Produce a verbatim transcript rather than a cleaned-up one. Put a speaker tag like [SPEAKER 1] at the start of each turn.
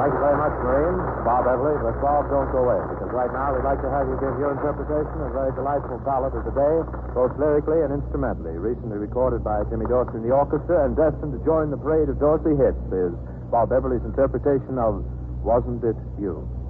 [SPEAKER 1] Thank you very much, Marine. Bob Everly. But, Bob, don't go away, because right now we'd like to have you give your interpretation of a very delightful ballad of the day, both lyrically and instrumentally, recently recorded by Jimmy Dorsey and the orchestra, and destined to join the parade of Dorsey hits is Bob Everly's interpretation of Wasn't It You?